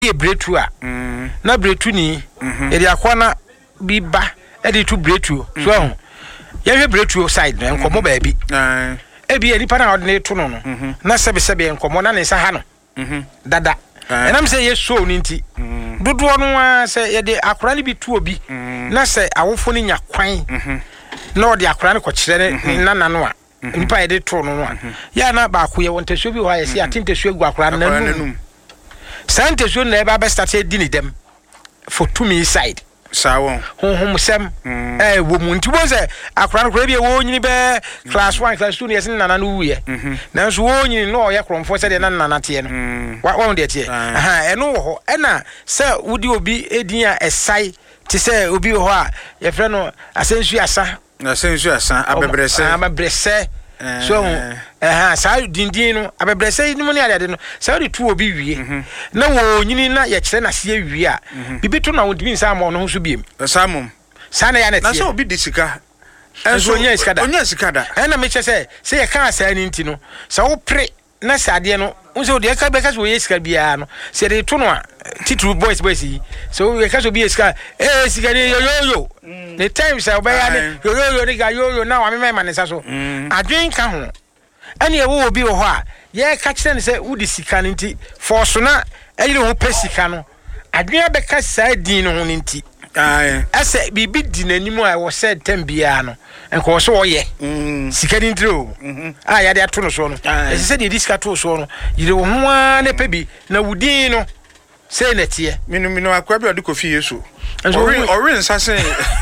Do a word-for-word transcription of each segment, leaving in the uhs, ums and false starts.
ye bretu a na bretu ni e de akwana bi ba e de tu bretu so ye hwe bretu side no enkomo ba bi e bi enipa na odne to no no na sebe sebe enkomo na ne sa ha no dada enam se ye so ni nti dodo no a se ye de akora ni bi tu obi na se awofo ni nya kwan na odi akora ni ko kire na na no a nipa ye de to no no a ya na ba ko ye wontesuo bi ho ya se atintesuo gu akora na num santesuo na e ba be start e di ni dem for to me side sawo honhom sem eh wo mu nti wo se akora no kora bi wo nyini be class one class two ne yesi nana no wuye na so wo nyini no ye kromfo se de na nana te no wa wo de te aha eno wo ho ena se wudi obi edin a esai ti se obi ho a ye fre no asensu asa asensu asa abebrese abebrese so eh sa dindin no abebrese ni mo ne ade no sa odi tu obi wie na wo nyini na ye kire na se wie a bibitu na wodi nsa ma no so biem samum sana ya na se obi di sika enso onya sika da onya sika da eh na me che se se ye kan asa ni nti no sa wo pre na sade no unse odi ka be ka so ye sika bia no se de to no a titru boys boys yi so ye ka so bi sika eh sika ni yo yo yo the time say oba ya ni yo yo yo ni ga yo yo na wa me me ma ne sa so adwen ka ho ani e wo obi wo ho a ye ka kire ne se wudi sika ni nti for so na ayire ho pe sika no adwen abeka sa din no ho ni nti aye ase bibi di nanimu a wo se tem bia no enko so wo ye sika ni ntro ah ya de ato no so no ese se de diska to so no yire wo ho a ne pe bi na wudin no se na tie minu minu akwa bi odi kofi yesu orin orin sase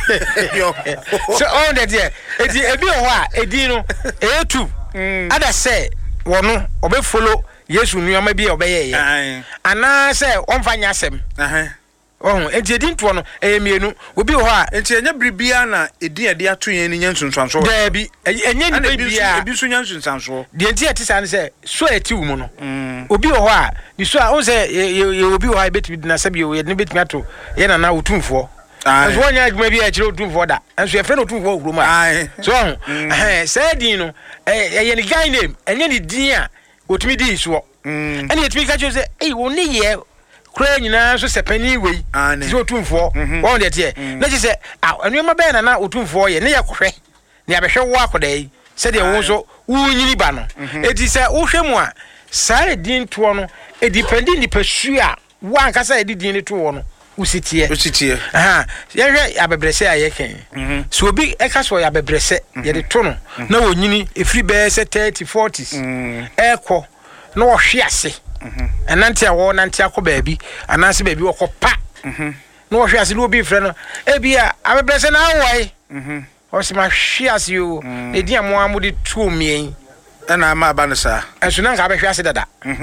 yo so on the there edi ebi ho a edi no e tu ada se wo no obe follow yesu nuama bi obeye ye ana se onfa nya asem aha oh enti edi nto no e mienu obi ho a enti enya bribia na edi ade ato yen ni nyansunsanso da bi enya ni bibia ebi so nyansunsanso de enti ati san se so ati wu mu no obi ho a ni so a on se ye obi ho a betimi na sabi ye ne betimi ato ye na na otumfo enso wonya adwuma bi a kire otumfo da enso ye frɛ otumfo oguruma so eh say din no eh ye ni guy name enya ni din a otumi din so ene yetimi ka che se eh wo ne ye kura nyina so sepani wei so otumfo won de tie na che se anuoma be na na otumfo ye ne ye kohwe ne abehwe wo akoda yi se de wo so wo nyini ba no eti se wo hwe mu a sare din to no e dependi ni pesu a wo anka sa edi din ni to wo no usitie usitie aha ye hwe abebrese a ye ken so obi e ka so ya abebrese ye de to no na wo nyini efri be se thirty forties e ko na wo hwe ase enante a wo nante akoba bi anase ba bi wo kopa na wo hwe ase no obi frɛ no e bia abebrese na awoi o se ma hwe ase yo e dia mo amudi tu mien na ma ba no sa enso na nka ba hwe ase dada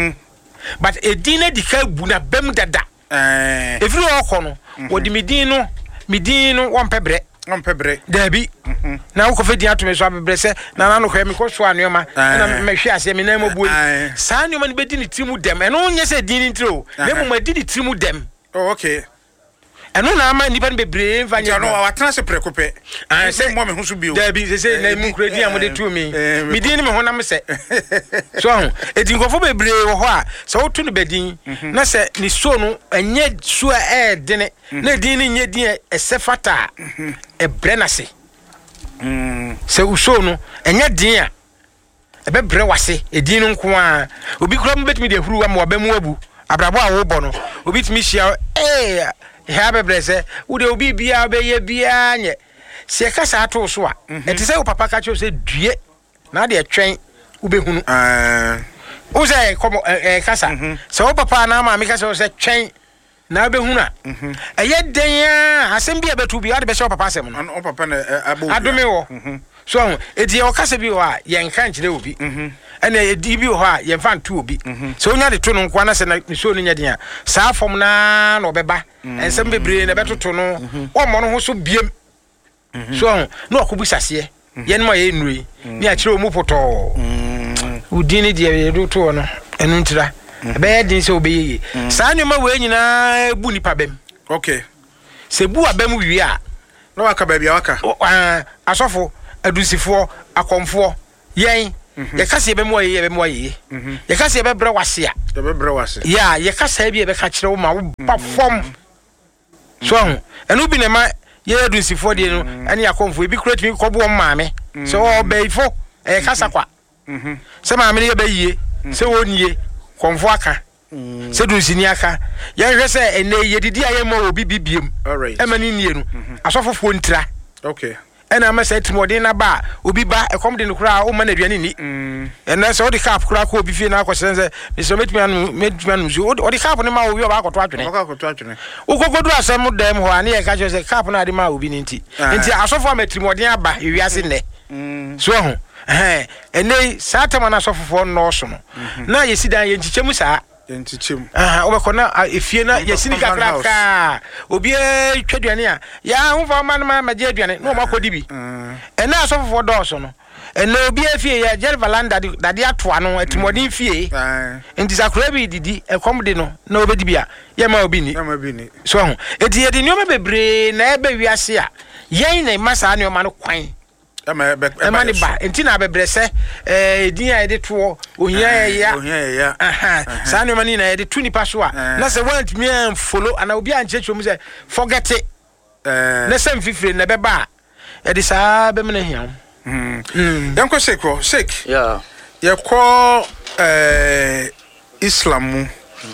but e din na dika bu na bem dada eh efiri wo kɔ no wo di medin no medin no won pebre won pebre dabi na wo ko fe din atome so abebre se na na no hwe me ko so anuoma na me hwe ase me na mo bui sa anuoma ni be di ni trimu dem eno nye se din ni tro me mo ma di ni trimu dem oh okay eno na ama nipa ni bebre mfa nya no wa tena se prekope ah se mo me ho so bio dabi se se na mu kredi amode tu mi medin ni me ho na me se so edin kofo bebre wo ho a se wo tu no bedin na se ni so no enye so e dene na din ni nye din e se fata e brena se mm se uso no enye din a e be bre wase edin no nko a obi kura mbetimi de huru wa mo ba mu abu abrabo a wo bo no obi timi hia eh ya bebrese wo de obi bia be ye bia nye se ka sa to so a eti se wo papa ka cho se due na de twen wo be hunu eh wo se komo eh kasa se wo papa na ma me ka se twen na be hunu a eye den a asem bia betu bia de be se wo papa asem no wo papa na abo adome wo so eti o kasa bi wo a ye nka nkire obi ene edi bi wo a ye mfa ntu obi so onya de to no nkwa na se na so no nya den a sa fom na na obeba ensem bebre na betoto no wo mo no ho so biem so no akobusase ye no ye nrui ni a kire o mu poto udini de ye do to no enu ntira be ye din se obeye sa nyoma we nyina bu nipa bem okay se bu abem wi a no waka ba bia waka asofo adusifo akomfo yen ye ka se be mo ye be mo ye ye ka se be bre wase a ye be bre wase ya ye ka se be be ka kire wo ma wo ba fom so enu bi ne ma ye adusifo de no ene yakomfo ebi create me ko bo maame so o beifo e kasa kwa mhm se maame ne ye be yie se wonnie komfo aka se dusini aka ye hwe se ene ye didi aye ma obi bibiem alright e mani nie no asofofo ntira okay ena ma se timodin na ba obi ba e kom de no kura o ma na aduane ni ena se o de cap kura ko obi fie na akwasense me so metumi anu metumi anu so o de cap ne ma obi o ba akoto atwene akoto atwene ukogodu asem dem ho ani e ka je se cap na de ma obi ni nti nti asofo ma timodin aba ewiase ne so ho eh ene satama na asofofo no so no na yesidan ye nchichemu saa yentichim ah obekona efie na yesini kakra ka obi e twaduane a ya humfa ma na ma je aduane no makodi bi ena asofofo do so no ena obi efie ya Jervalanda dade atoa no atimodin fie enti sakura bi didi ekomde no na obedi bia ye ma obi ni ya ma obi ni so ho eti ye de nioma bebre na ebe wiase a yen na masa nioma no kwan ema be ema ni ba enti na bebrese eh din ya de to ohia ya ohia ya aha sa nioma ni na de tu ni paso a na se want me and follow ana obi an chechom say forget it eh na sem fifire na be ba e de sa be me na hia mm yanko seko sek yeah ye ko eh Islam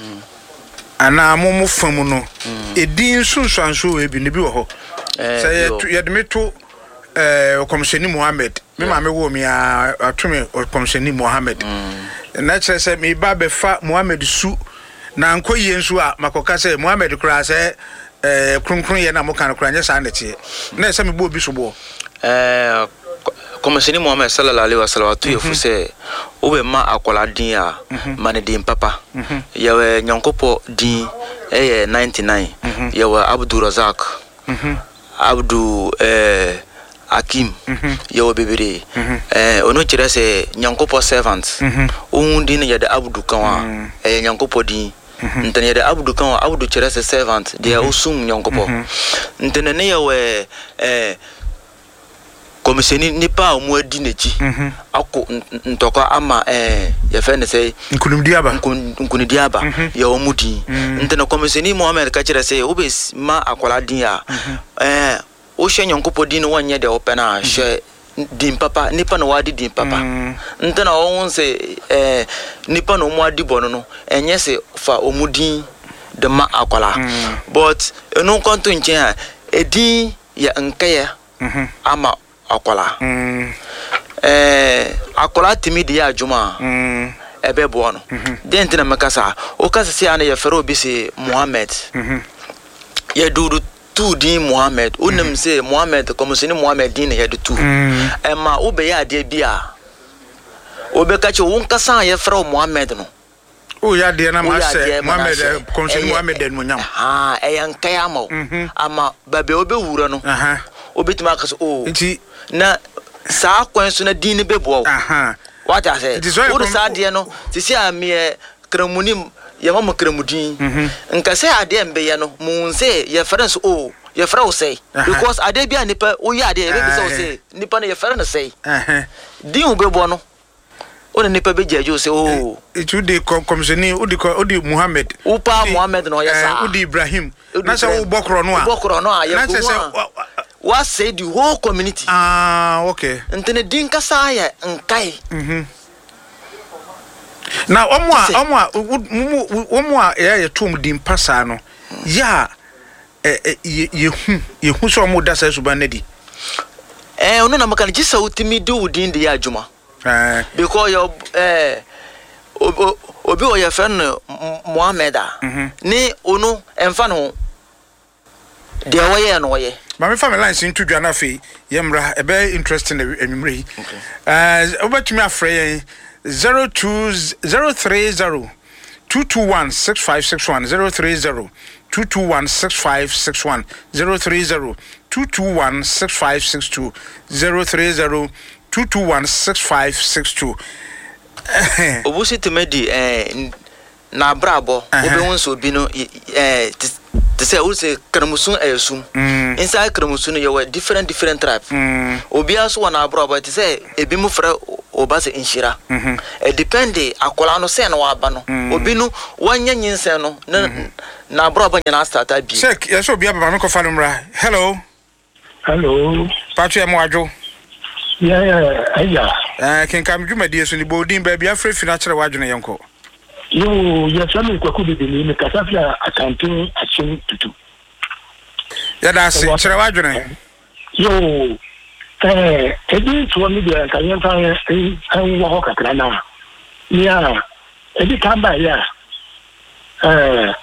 ana momo famu no edin sunsanso e bi ne bi wo ho say ye de meto eh komisheni Mohammed me ma me wo mi a atumi komisheni Mohammed na chere say me ba be fa Mohammed su na nkoyie nsu a makoka say Mohammed kura say eh krunkrun ye na mo kan kura nya sa na tie na say me bo bi so bo eh komisheni Mohammed sallallahu alaihi wasallam tu yefu say obe ma akola din a mane din papa yewe nyankopo din eh ninety-nine yewe Abdul Razak Abdul eh Akim yo bebere eh ono kire se nyankopo servant ohun din ye de Abdu kanwa eh nyankopo din ntene ye de Abdu kanwa Abdu kire se servant de osum nyankopo ntene ne ye we eh komisheni nipa omu adi nechi ako ntoko ama eh ye fe ne se nkunumdiaba nkunumdiaba ye omudi ntene komisheni Mohammed ka kire se obe ma akola din a eh o hwe nyankopo din no wanye de opena hwe din papa nipa no wadi din papa ntena o won se eh nipa no mu adi bono no enye se fa omudin de ma akola but enu konto nchen a edin ya nkaya ama akola eh akola timi de ya adwuma ebe bo no den ntena mekasa o kasa se ana ye fere obi se Mohammed ye dudu tu din Mohammed unem say Mohammed komisheni Mohammed din ye de tu ema obe ya de bia obe ka che won kasa ye fra Mohammed no o ya de na ma se Mohammed komisheni Mohammed den munyam ha e yan kaya ma ama babe obe wura no aha obetima ka so o nti na sa kwan so na din be bo aha what I say o de sa de no ti si am ye kramuni ye mama kramudin nka say ade mbe ye no mun say ye friends o ye friend say because ade bia nipa o ya ade be say say nipa na ye friend say eh din o be bo no o nipa be jajo say o it would the komisheni o di o di Mohammed upa Mohammed no ye sa o di Ibrahim na say o bokro no a bokro no a ye ko what say the whole community ah okay ntene din kasa ya nkai mhm na omo a omo a omo a ye tom din pasa no ya eh ye hu ye hu so omo da sa suba na di eh ono na maka ni gisa utimi do din de ya adwuma eh because your eh obi o ye friend Mohammed ni ono emfa no de waye no waye ma me family line sin tudwa na fe yemra e be interesting enwumre eh obatumi afre zero two zero three zero two two one six five six one zero three zero two two one six five six one zero three zero two two one six five six two zero three zero two two one six five six two obusi temedi eh na brabo obe won so bi no eh te say we say kramusun ayesum inside kramusun you were different different tribes obi aso na brabo te say ebi mu fra oba se inshira mhm e depend akola no se na wa ba no obi no wanya nyinsen no na bro ba nyana start abi check yes obi aba me ko fa no mra hello hello Patrick Moajo yeah yeah aya eh ken kam dwumadi so ni bodin ba bia free financial wadwene yenko yo yes am kwaku de ni me kasafia accounting action tutu ya da se chere wadwene yo eh edi to mi de kan yan fa an wo kakra na ya edi kamba ya eh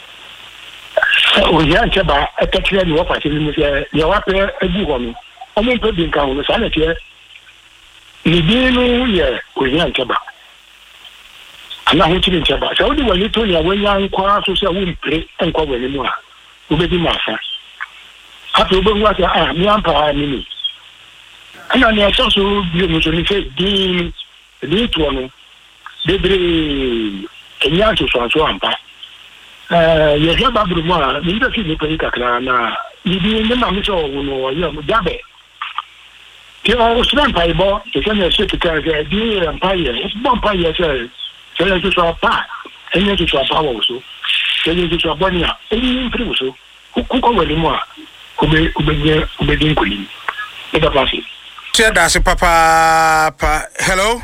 o ya cheba etekire ni wo kwase ni mu se ya wa pe egu ho mi o mo pe bin kan wo sa na tie ni dinu ye o ya cheba ana ho tiri cheba so di wani to ya wanya nkwa so se wo mpre nkwa wani mu a wo be di masa ato be nwa se ah mi ampa ni ni ana ni aso so bi mo so ni se di di to no debre kenya so so so ampa eh ye ya babru mo a ni da fi ni pe kakra na ni di ni ma mi so wo no ya mo jabe ti o so ampa ibo to se ni se ti ka ga di ampa ye bo ampa ye se se le so pa enye so pa wo so se le so ba ni a enye pri wo so ku ko wali mo a ube ube ube din kuli ida pasi tia dasi papa pa hello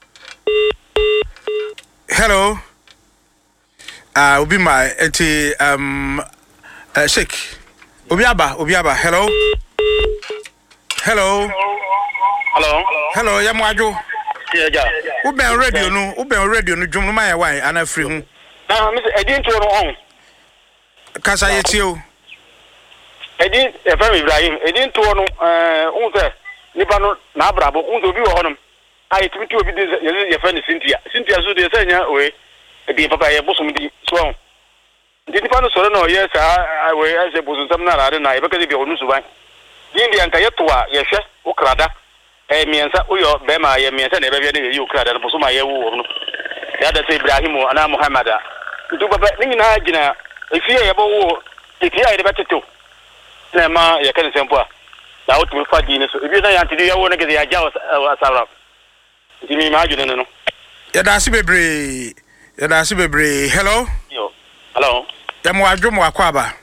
hello ah uh, obi ma enti um uh, shake obi aba obi aba hello hello hello hello ya Moajo yeah ja uben radio no uben radio no dwom no ma ya wan ana free hu ah miss edin to no on kasa yetio edin efem Ibrahim edin to no eh unse nipa no na abrabo unse obi wo honom ai timi obi de ye fe ni Cynthia Cynthia so de sanya we edin papa ye bosom di so on di nipa no soro no ye sa we ase bosom sam na rade na ye beka de bi onu suban din di anka ye to a ye hwe wo krada eh miensa uyo be ma ye miensa na be be ne ye ukrada no bosom aye wo no ya da se Ibrahim ana Muhammada ndu baba ni nyina gina efie ye bo wo efie ye de beteto na ma ya kan sempo a na o tu fa di ne so ebi na ya ntidi ya wo ne ke ya ja asara di mi ma june no ya da si bebre ya da si bebre hello yo hello ya Moajo mo akwaba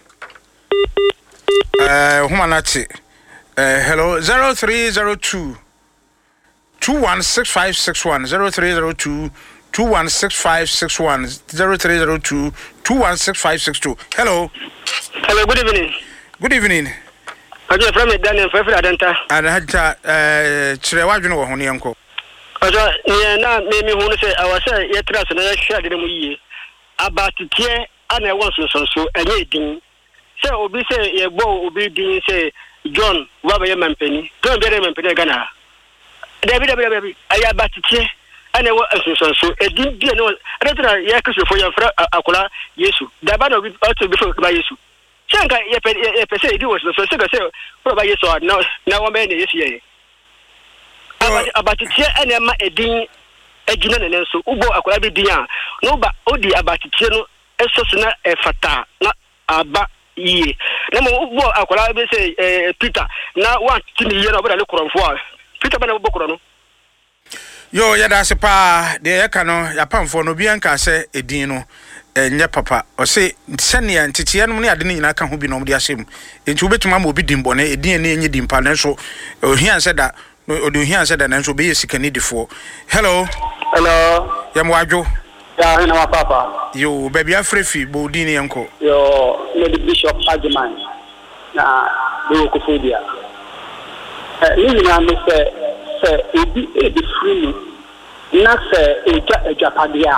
eh huma na ti eh hello zero three zero two two one six five six one zero three zero two two one six five six one zero three zero two two one six five six two hello hello good evening. Good evening. Ajo from Daniel Fefra Adanta. Ana haja eh chire wadwene wo hone yanko. Ajo ye na me mi hu se awase ye tra so na ye hwa de mu yie. Abatetie ana e won so so enye din. Se obi se ye gbo obi din se John wa ba ye mampani. John be re mampani Ghana. Dabi dabi dabi aya abatetie ana e won so so edin die no adatra ye kesofo ye fra akola Yesu. Daba no bi auto bi fo ba Yesu. Chanka ye pe ye pe say di was so so say pro ba Yesu na na wo be ne Yesu ye. Abatitie ene ma edin agina ne nso ubo akola bi din a no ba odi abatitie no esoso na efata na aba yi na mo ubo akola bi say eh Peter na one tini ye na oboda le koronfo a Peter ba na bo koro no yo ya da se pa de ye ka no ya pamfo no bi anka se edin no enye papa o se senia ntitiye no ne ade ne nyina ka ho bi no de ahyem enti obetuma ma obi dimbone edin ne enye dimpa ne so ohia se da o de ohia se da ne so be yesikani difo hello hello ya Moajo ya na papa yo baby afrefi bo din ne yanko yo ne the bishop Ajiman na do ko fodia eh ni na me se se ebi ebi free na se eja eja padia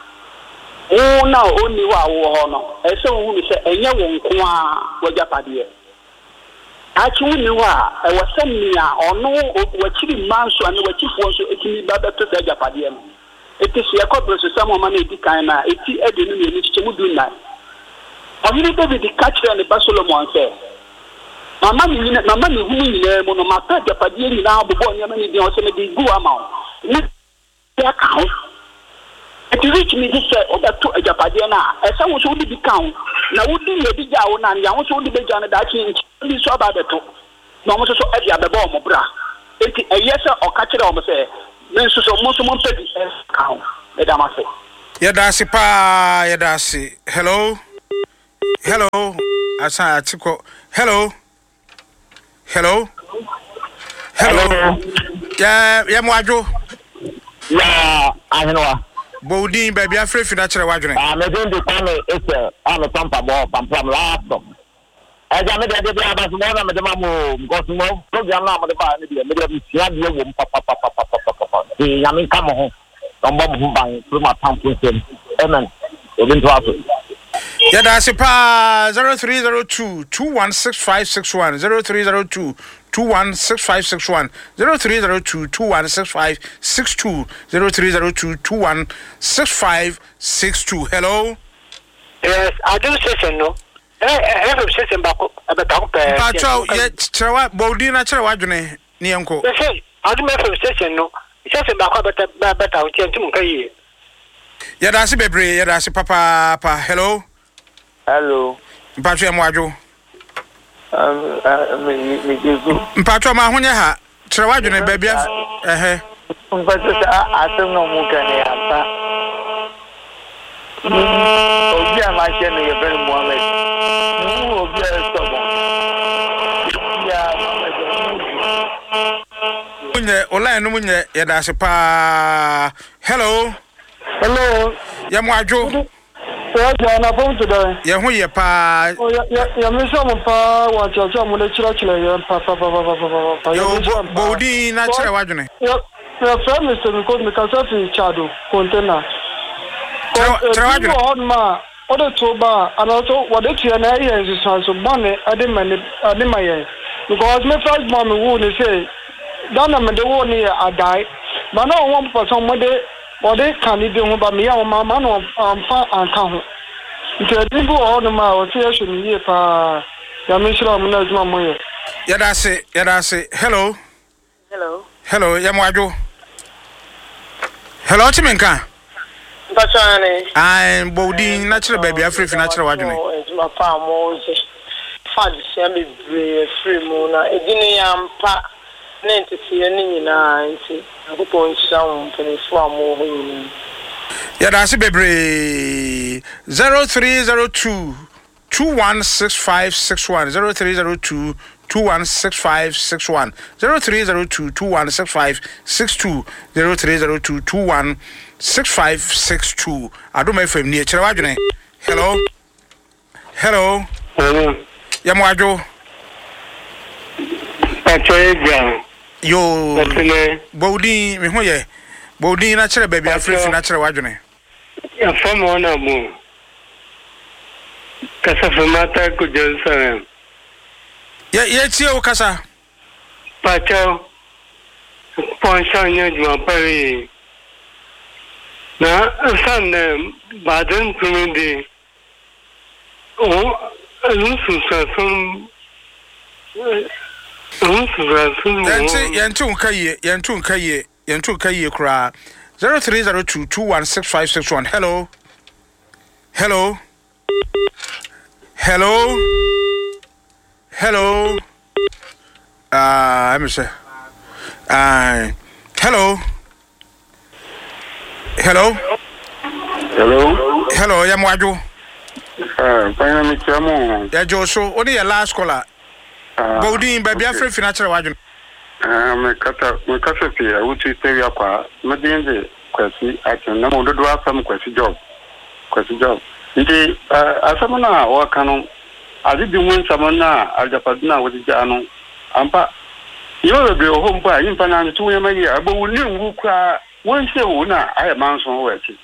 o na oni wa wo ho no e se wo ni se enye wo nko a wajapade achi wo ni wa e wo se ni a ono wachiri manso ani wachifo so etimi baba to se japade no eti se yakobro so samo ma na edi kan na eti ede no ni chiche mu dun na Omini David catcher ne Solomon se mama ni mama ni hu ni na mo no ma pa japade ni na bobo nyama ni de o se me di gu ama ni ya ka it reach me this say oda to ajapade na esa wo so di kan na wo di ye di ja wo na ya wo so di be ja na da chi ni so ba de to na mo so so e dia be ba mo bra enti eye se o ka kire o mo se me nso so mo so mo pedi ka ho e da ma se ya da se pa ya da se hello hello asa atiko hello hello hello ya ya mo adwo ya ahenwa Bowdin baby afre fi na kire wadwene ah me don de kwame ese am pampa bo pampa laptop eja me de de bia ba so na me de ma mo because mo program na mo de ba ni bia me de sia de wo papa papa papa papa e ya me kam ho ombo mo ban pro ma pampa sem amen obin to aso ya da se pa zero three zero two two one six five six one zero three zero two two one six five six one zero three zero two two one six five six two zero three zero two two one six five six two hello yes I do session no eh eh eh session ba ko abeta ko pe pa cho ye chewa Bowdin na chewa adwene ni enko say I do me session no session ba ko abeta abeta o tiantum kai ya da se bebre ya da se papa pa hello hello pa cho mo adwo um me me jesu mpacho ma honye ha kire wadwene ba bia eh mpacho a atem no mu kan ya pa obi a ma che ne ye ben Muhammad mu obi a so mo ya munye online no munye ya da se pa hello hello ya mo adwo ya jana pom today ye ho ye pa ya ya me so mo pa wa cha cha mo le chira chira ya pa pa pa pa pa pa yo Bowdin na kire wadwene ya ya friend Mister Miko me ka sa fi chado container kire wadwene on ma odo to ba and also what it here na here is so money ade mane ade maye because me first mom who ni say dana me de wo ni adai but no one person mo de ode kan ni de ho ba me ya o ma ma no amfa anka ho nti ade bu o no ma o se ye ni pa ya me shira mo na juma mo ye ya da se ya da se hello hello hello ya mo adwo hello timenka Mpachane ai Bowdin na kire baby afre fi na kire wadwene juma pa mo se fad se me bre free mo na edini ya mpa na ntisi ani nyina nti akopɔ nhyira wo mpanifo a mo ho nyina ya da se bebre zero three zero two two one six five six one zero three zero two two one six five six one zero three zero two two one six five six two zero three zero two two one six five six two adoma fm ni kire wadwene hello hello hello ya mo adwo achoye jan yo Botele Bowdin me ho ye Bowdin na kire baby afre fi na kire wadwene ya famo na mo kasa famata ku Jerusalem ye ye tie o kasa pacho ponsanya juma pari na sanne baden kumindi o alusu sa son Yanti yanti unkaye yanti unkaye yanti unkaye kura zero three zero two two one six five six one hello hello hello hello ah I'm say ah hello hello hello hello ya mwaju ah pana mi chamo ya Joso oni ya last caller Bowdin baby afre fi na kire wadwene ah me kata me kata fi a wuti tewi akwa me dinje kwasi achen na mo dodo afam kwasi job kwasi job ndi asam na o kanu adi bi mun sama na aljapadna wodi janu ampa yo be o hompa yimpa na ntu yema yi abo wuni ngu kwa won se wo na aye manso wo achi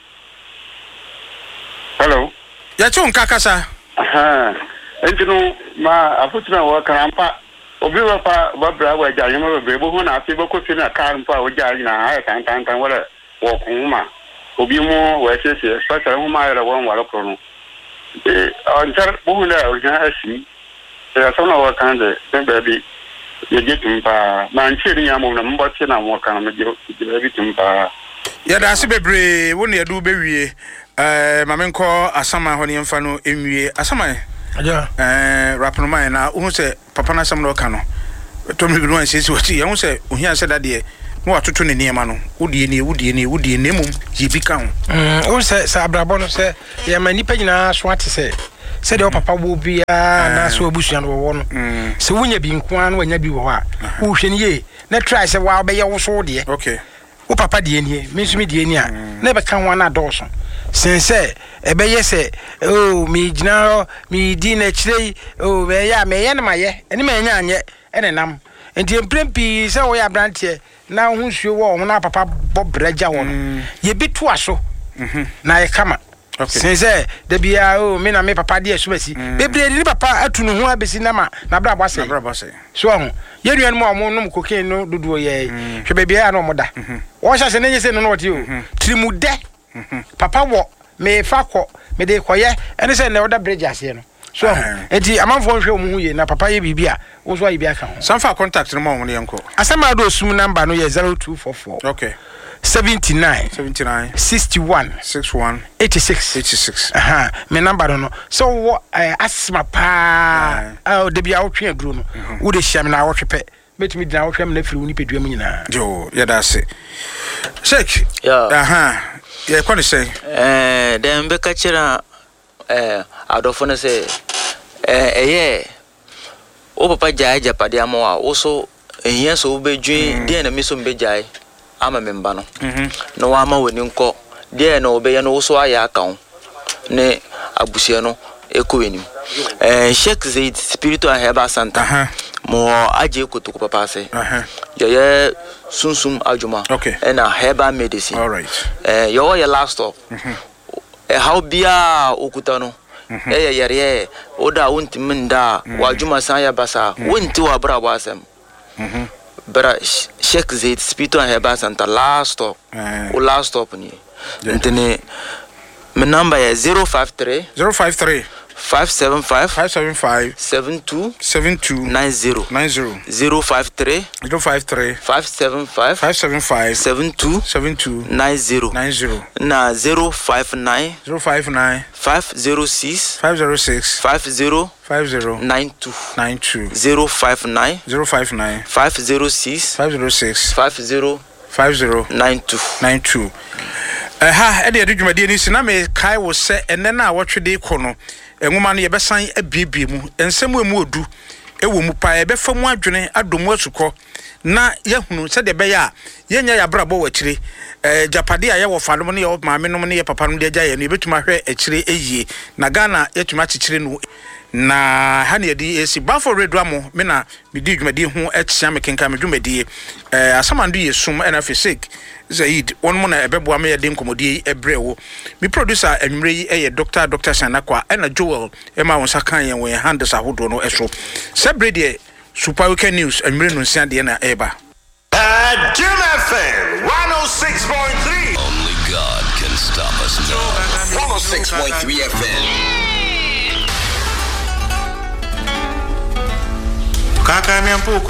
hello ya chu nkakasa aha entino ma afutina wo kan ampa obi wa pa babra wa jaje ma be bo ho na afi bo ko fi na kan pa wo jaje na aye tan tan tan wala wo kunma obi mo wa sese special ho ma ya won wala pro no eh antar bo na o jan asi ya so na wo kan de den baby ye getum pa ma nchiri ya mo na mbo ti na mo kan me je baby tum pa ya da se bebre wo na edu be wie eh mamenko asama ho ne mfa no enwie asama aja eh rapno man na wo se papa na asam no ka no to me bi no ansisi wo ti ye wo se ohia se da de no atoto ne niema no wodie ne wodie ne wodie ne mum ye bi ka ho mm o se se abrabo no se ye ma nipa nyina so ate se se de o papa wo bia na so abusua no wo no se wonya bi nko an wanya bi wo ha wo hwe ne ye na try se wa be ye wo so de okay wo papa de nie me so me de nie a na be kan wana dawso sense ebe ye se oh mi gina mi di na chire oh be ya me ye na maye eni me nya anye ene nam enti emprempi se wo ya brantie na hu hwe wo ho na papa bobraja wo no ye bi to aso mhm na ye kama okay sense de bia oh me na me papa de asubasi bebre ni papa atunu ho abesi na ma na bra bose na bra bose so ho ye nuan mo mo num kokain no duduo ye hwe be bia na mo da wo hya se nenye se no no ti o trimude papa wo me fa ko me de koye ene se na oda bridge ase no so enti amanfo hwe omu hu ye na papa ye bibia wo so ye bia ka ho sanfa contact no mo won ye nko asama do sum number no ye zero two four four okay seventy-nine seventy-nine sixty-one sixty-one eighty-six eighty-six aha me number no so wo asma pa ah de bia wo twe aduro no wo de hia me na wo hwepe betimi dina wo hwem na firi wo ni pedua mu nyina jo ya da se shek yeah aha yeah kwani say eh dem be ka kira eh adofo no say eh eye o papa jai japade amawa wo so ehia so be dwen de na me so be jai ama memba no mhm no wa ma woni nko de na obe ye no wo so aya aka ho ne abusia no ekowenim eh Sheikh Zaid spiritual heba center aha mo aje kotuko papa say aha ye ye sunsum ajuma okay na heba medicine all right eh yo ye last stop mhm eh how bia okuta no eh ye yere oda wonti minda wajuma san ya basa wonti wa bra bo asem mhm But Sheikh Zaid spiritual heba center last stop o last stop ni ntene my number is zero five three zero five three five seven five five seven five seven two seven two nine zero nine zero zero five three zero five three five seven five five seven five seven two seven two nine zero nine zero na zero five nine zero five nine five zero six five zero six five zero five zero nine two nine two zero five nine zero five nine five zero six five zero six five zero five zero nine two nine two eh ha e de dwumade ni sina me kai wo se enne na wotwede ko no enwoma no ye besan abiebie mu ensemu emu odu ewo mu pa e be famu adwene adomu asuko na yehunu se de be ya yenya ya brabo wakire eh japade a ye wo fa no ne ye maame no ne ye papa no de agya ye no ebetuma hwe akire eyie na Ghana yetuma kikire no na ha ne yedi esi bafo redwa mo me na me di dwumade ho atia me kenka me dwumade eh asamando yesum na Fisik Zaid one mo na ebeboa me yede nkomodi ebrewo mi producer anwumre yi eye Doctor Doctor Sanakwa na Joel e ma won sakan yen won hands ahodo no eso sebrede Super Weekend News anwumre no nsia de na eba at Jim F M one oh six point three. Only God can stop us now. one oh six point three F M. Kaka miampu